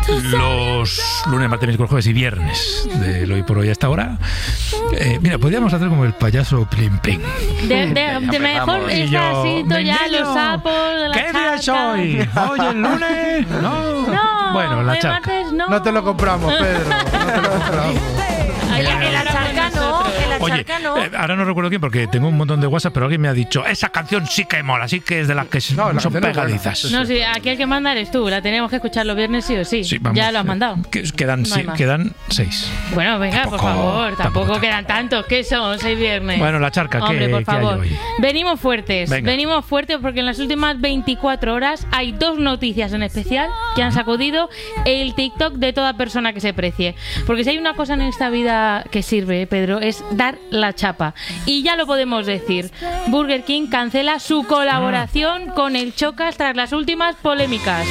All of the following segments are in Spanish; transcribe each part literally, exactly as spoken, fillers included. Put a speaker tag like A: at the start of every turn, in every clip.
A: los lunes, martes, miércoles, jueves y viernes del Hoy por Hoy hasta ahora. Eh, mira, podríamos hacer como el payaso Plim Plim.
B: De, de, de mejor está así ya los sapos de la
A: ¿Qué día es hoy? ¿Hoy el lunes? No.
B: No,
A: bueno, la
B: el
A: charca.
B: martes no.
C: No te lo compramos, Pedro. No te lo compramos.
D: En la, en la charca no, en la
A: Oye,
D: charca no.
A: eh, ahora no recuerdo quién porque tengo un montón de WhatsApp, pero alguien me ha dicho, esa canción sí que mola, sí que es de las que
C: No, la
A: son
C: canción es
A: pegadizas.
C: buena.
B: No, sí, aquí el que manda eres tú. La tenemos que escuchar los viernes sí o sí.
A: Sí, vamos,
B: ya lo has mandado.
A: Que- Quedan,
B: No hay
A: sí,
B: más.
A: quedan seis.
B: Bueno, venga,
A: Tampoco-
B: por favor. Tampoco,
A: tampoco
B: quedan tantos. ¿Qué son? Seis viernes.
A: Bueno, la charca, ¿qué,
B: Hombre, por
A: qué hay
B: favor.
A: hoy?
B: Venimos fuertes.
A: Venga.
B: Venimos fuertes porque en las últimas veinticuatro horas hay dos noticias en especial que han sacudido el TikTok de toda persona que se precie. Porque si hay una cosa en esta vida que sirve, Pedro, es dar la chapa. Y ya lo podemos decir. Burger King cancela su colaboración con el Chocas tras las últimas polémicas.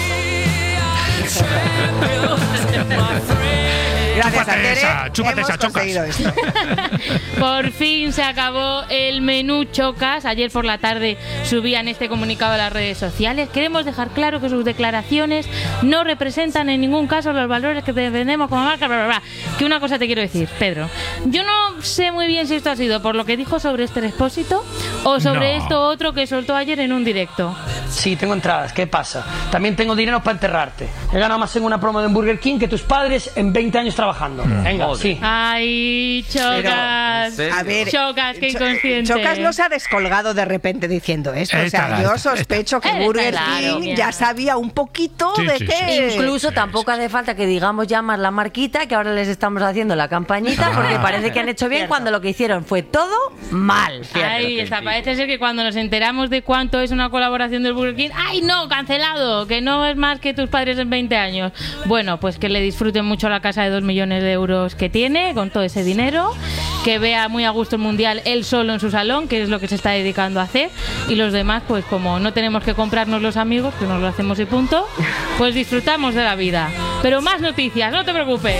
E: Gracias,
A: Chúpate
E: Andere.
A: esa, chúpate
E: Hemos
A: esa, Chocas.
E: conseguido esto.
B: Por fin se acabó el menú Chocas. Ayer por la tarde subían este comunicado a las redes sociales. Queremos dejar claro que sus declaraciones no representan en ningún caso los valores que defendemos como marca. Bla, bla, bla. Que una cosa te quiero decir, Pedro. Yo no sé muy bien si esto ha sido por lo que dijo sobre este Expósito o sobre
A: No.
B: esto otro que soltó ayer en un directo.
F: Sí, tengo entradas. ¿Qué pasa? También tengo dinero para enterrarte. He ganado más en una promo de Burger King que tus padres en veinte años trabajando. Venga,
G: Joder.
F: sí.
B: Ay, Chocas.
G: ¿en serio?
E: A ver,
B: Chocas, qué
E: Cho-
B: inconsciente.
E: Chocas no se ha descolgado de repente diciendo esto. O
A: Está,
E: sea, yo
A: está,
E: sospecho que
B: está.
E: Burger
B: Claro,
E: King
B: mira.
E: ya sabía un poquito
A: Sí,
E: de
A: sí,
E: qué.
A: sí.
D: Incluso
A: Sí,
D: tampoco
A: sí.
D: hace falta que digamos ya más la marquita, que ahora les estamos haciendo la campañita,
A: Ah.
D: porque parece que han hecho bien cuando lo que hicieron fue todo mal.
B: Ahí está, parece ser que cuando nos enteramos de cuánto es una colaboración del Burger King, ¡ay no! ¡Cancelado! Que no es más que tus padres en veinte años. Bueno, pues que le disfruten mucho la casa de dos millones de euros que tiene, con todo ese dinero, que vea muy a gusto el Mundial él solo en su salón, que es lo que se está dedicando a hacer, y los demás, pues como no tenemos que comprarnos los amigos, que nos lo hacemos y punto, pues disfrutamos de la vida. Pero más noticias, no te preocupes.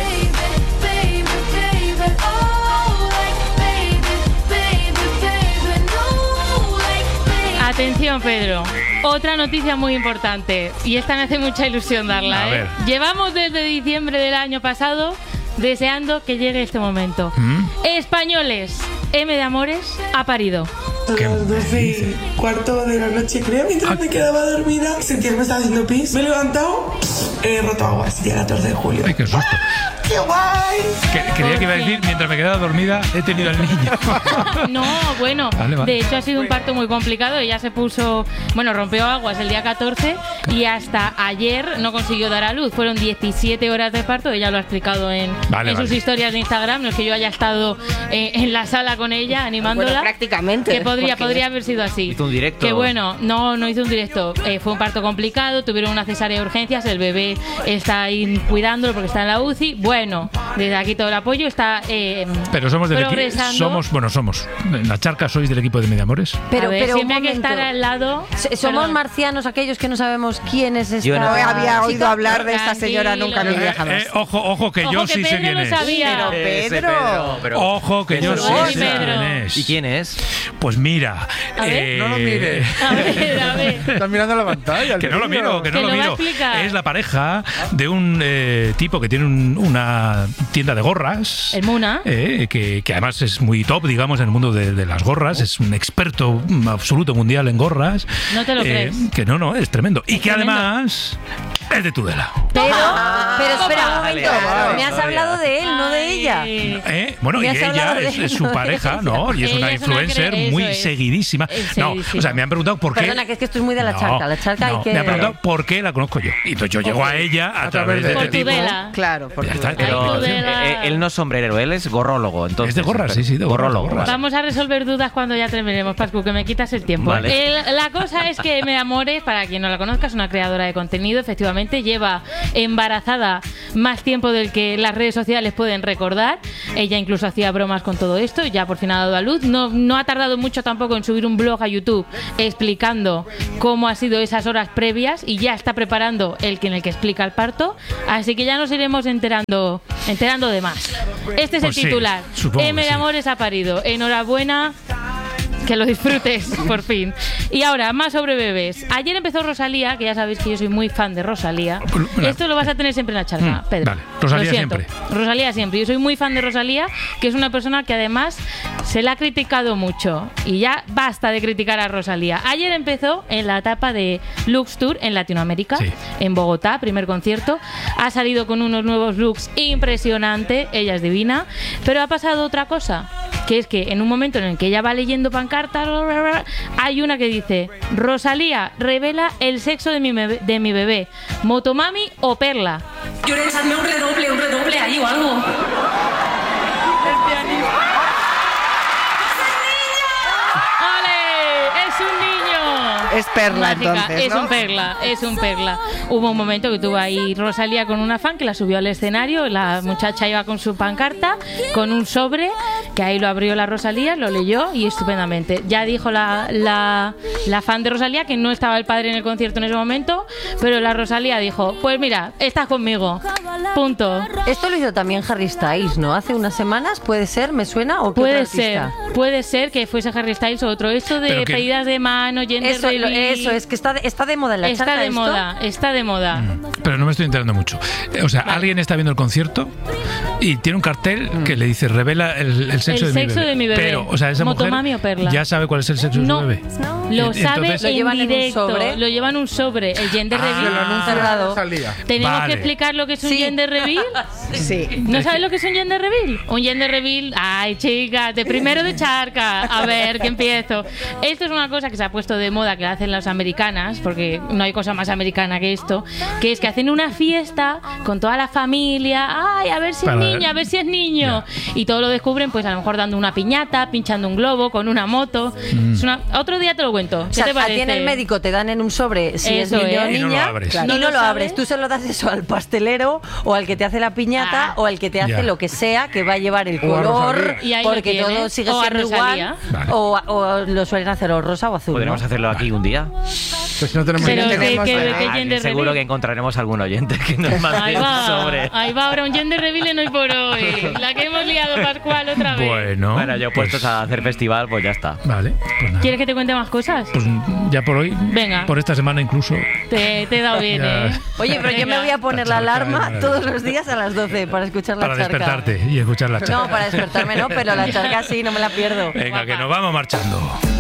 B: Atención, Pedro. Otra noticia muy importante. Y esta me hace mucha ilusión darla,
A: A
B: ¿eh?
A: ver.
B: Llevamos desde diciembre del año pasado deseando que llegue este momento.
A: ¿Mm?
B: Españoles, M de Amores ha parido.
H: A las doce y cuarto de la noche, creo, mientras me quedaba dormida, sentí que me estaba haciendo pis. Me he levantado, he roto aguas, día catorce de julio.
A: Ay, qué susto.
H: ¡Qué guay!
A: Que- creía que iba a decir, mientras me quedaba dormida, he tenido al niño.
B: No, bueno,
A: Vale, vale.
B: de hecho ha sido un parto muy complicado. Ella se puso, bueno, rompió aguas el día catorce y hasta ayer no consiguió dar a luz. Fueron diecisiete horas de parto, ella lo ha explicado en,
A: Vale,
B: en
A: vale.
B: sus historias de Instagram. No es que yo haya estado eh, en la sala con ella animándola.
E: Bueno, prácticamente,
B: Que podría,
E: porque-
B: podría haber sido así.
G: Hizo un directo.
B: Que bueno, no, no hizo un directo. Eh, fue un parto complicado, tuvieron una cesárea de urgencias, el bebé está ahí cuidándolo porque está en la U C I. Bueno, desde aquí todo el apoyo está eh,
A: Pero somos del equipo.
B: progresando.
A: Somos, bueno, somos. En la charca sois del equipo de Mediamores.
D: Pero,
B: A ver,
D: pero un
B: siempre hay que
D: momento.
B: estar al lado.
D: Se- Somos
B: Perdón.
D: marcianos aquellos que no sabemos quién es esta
G: Yo no.
E: No había oído
D: chica.
E: hablar de esta señora nunca en mi vida
A: Eh,
E: jamás.
A: eh, ojo, ojo, que
B: Ojo,
A: yo
B: que
A: sí sé
B: Pedro
A: quién
B: lo
A: es.
B: sabía.
E: Pero
G: Ese
E: Pedro.
G: pero-
A: Ojo, que yo
G: Eso
A: sí
G: no
A: sé
G: es.
A: quién
B: Pedro.
A: es.
G: ¿Y quién es?
A: Pues mira.
B: A ver.
A: eh,
C: No lo mire.
B: A ver, a ver.
C: Estás mirando la pantalla. el
A: Que no lo
C: vídeo.
A: miro, que no
B: Que
A: lo
B: lo va a
A: miro.
B: explicar.
A: Es la pareja de un eh, tipo que tiene un- una tienda de gorras.
B: El Muna.
A: eh, que, que además es muy top, digamos, en el mundo de, de las gorras. Es un experto mm, absoluto mundial en gorras.
B: No te lo
A: Eh,
B: crees.
A: Que no, no, es tremendo. Y
B: Es
A: que
B: tremendo.
A: además es de Tudela.
D: Pero,
B: Ah,
D: pero espera un
G: Vale,
D: momento.
G: vale,
D: Me has
G: vale.
D: hablado de él, no de
B: Ay.
D: ella.
A: ¿Eh? Bueno, y
D: Me has
A: ella
D: hablado de
A: es,
D: él,
A: es su
D: no de
A: pareja,
D: ella.
A: ¿no? Y es
B: Ella
A: una
B: es una
A: influencer
B: cre-
A: muy
B: eso es.
A: seguidísima.
B: Es
A: No,
B: seguidísima.
A: o sea, me han preguntado por qué.
D: Perdona, que es que esto es muy de la
A: No,
D: charca. La charca
A: no,
D: hay que...
A: Me han preguntado por qué la conozco yo. Y entonces yo llego a ella a,
C: A
A: través
C: través
A: de
C: de-
A: este
B: Por
A: tipo.
B: Tudela.
E: Claro, porque
A: Ya está,
B: Ay,
A: pero-
B: Tudela.
G: Eh, eh, él no es sombrerero, él es gorrólogo. Entonces,
A: Es de gorras, sí, sí, de gorras,
G: gorrólogo.
A: de gorras.
G: vale.
B: Vamos a resolver dudas cuando ya terminemos, Pascu, que me quitas el tiempo.
G: Vale.
B: El- la cosa es que Me Amores, para quien no la conozca, es una creadora de contenido. Efectivamente, lleva embarazada más tiempo del que las redes sociales pueden recordar. Ella incluso hacía bromas con todo esto y ya por fin ha dado a luz. No, no ha tardado mucho tampoco en subir un blog a YouTube explicando cómo ha sido esas horas previas y ya está preparando el que en el que explica el parto. Así que ya nos iremos enterando, enterando de más. Este es
A: Pues
B: el
A: sí,
B: titular.
A: supongo
B: M
A: que
B: de
A: sí.
B: Amores ha parido. Enhorabuena. Que lo disfrutes, por fin. Y ahora, más sobre bebés. Ayer empezó Rosalía, que ya sabéis que yo soy muy fan de Rosalía. Esto lo vas a tener siempre en la charla,
A: Mm,
B: Pedro.
A: vale. Rosalía
B: Lo siento.
A: siempre.
B: Rosalía siempre. Yo soy muy fan de Rosalía, que es una persona que además se la ha criticado mucho. Y ya basta de criticar a Rosalía. Ayer empezó en la etapa de Lux Tour en Latinoamérica,
A: Sí.
B: en Bogotá, primer concierto. Ha salido con unos nuevos looks impresionante. Ella es divina. Pero ha pasado otra cosa, que es que en un momento en el que ella va leyendo pancartas, hay una que dice: Rosalía revela el sexo de mi bebé, de mi bebé Motomami o Perla.
I: Lloren, hazme un redoble, un redoble ahí o algo.
B: ¡Ole! ¡Es un niño!
E: Es Perla,
B: Mágica.
E: entonces,
B: Es
E: ¿no?
B: un Perla, es un Perla. Hubo un momento que tuvo ahí Rosalía con una fan que la subió al escenario. La muchacha iba con su pancarta, con un sobre, que ahí lo abrió la Rosalía, lo leyó y estupendamente. Ya dijo la, la, la fan de Rosalía que no estaba el padre en el concierto en ese momento, pero la Rosalía dijo: pues mira, estás conmigo. Punto.
D: Esto lo hizo también Harry Styles, ¿no? Hace unas semanas, ¿puede ser? ¿Me suena? ¿O qué
B: Puede
D: otro
B: ser,
D: artista?
B: puede ser que fuese Harry Styles o otro. Esto de
A: Pero que-
B: pedidas de mano, gender
D: Eso, lo-
B: reveal.
D: eso, es que está de, está de moda en la
B: Está
D: charla
B: de
D: esto.
B: moda, está de moda.
A: Pero no me estoy enterando mucho. Eh, O sea, alguien está viendo el concierto y tiene un cartel que le dice: revela el, el sexo,
B: El
A: de,
B: sexo
A: mi bebé.
B: de mi bebé.
A: Pero, o sea, esa
B: Motomami
A: mujer
B: o Perla.
A: ya sabe cuál es el sexo
B: No,
A: de su bebé.
B: lo
A: Y-
B: sabe
A: entonces-
D: Lo
B: en
D: llevan en un
B: directo,
D: sobre.
B: lo llevan en un sobre, el gender
A: Ah,
B: reveal.
C: Se lo anuncia
D: cerrado.
C: Rosalía.
B: Tenemos
A: Vale.
B: que explicar lo que es un
D: Sí.
B: gender reveal.
E: Sí.
B: ¿No sabes lo que es un gender reveal? Un gender reveal, ay chicas, de primero de charca. A ver, que empiezo. Esto es una cosa que se ha puesto de moda, que hacen las americanas, porque no hay cosa más americana que esto, que es que hacen una fiesta con toda la familia, ay, a ver si
A: Para-
B: es niña, a ver si es niño. Y todo lo descubren, pues a lo mejor dando una piñata, pinchando un globo, con una moto. Es una... Otro día te lo cuento. ¿Qué
D: O sea,
B: te
D: a
B: parece?
D: ti en el médico te dan en un sobre si
B: Eso
D: es niño o
B: es.
A: Y no lo
D: niña
A: abres.
D: y no,
B: ¿No lo
D: lo abres.
B: sabes?
D: Tú se lo das eso al pastelero o al que te hace la piñata
B: Ah.
D: o al que te hace
A: Ya.
D: lo que sea, que va a llevar el
C: O a
D: color,
C: Rosalía.
B: Y ahí lo
D: porque
B: tienes.
D: todo sigue
B: O a
D: siendo
B: Rosalía.
D: igual.
A: Vale.
D: O, o lo suelen hacer o rosa o azul.
G: Podríamos
D: ¿no?
G: hacerlo aquí un día.
C: Pues si no tenemos
B: Pero
C: ni
B: que-
C: tenemos
B: que-
C: nada.
B: que-
G: Ah,
B: gender
G: seguro
B: reveal.
G: que encontraremos algún oyente que nos
B: Ahí
G: mande un
B: va,
G: sobre.
B: ahí va ahora un gender reveal en Hoy por Hoy. La que hemos liado, Pascual, otra vez.
A: Bueno,
G: Bueno, yo
A: pues,
G: puestos a hacer festival, pues ya está.
A: Vale, pues nada.
B: ¿Quieres que te cuente más cosas?
A: Pues ya por hoy,
B: Venga.
A: por esta semana incluso.
B: Te, te he dado bien,
A: Ya.
B: ¿eh?
D: Oye, pero yo me voy a poner la
A: La charca
D: alarma
A: es
D: todos los días a las doce para escuchar la
A: Para
D: charca.
A: despertarte y escuchar la charla.
D: No, para despertarme no, pero la charca sí, no me la pierdo.
A: Venga, que nos vamos marchando.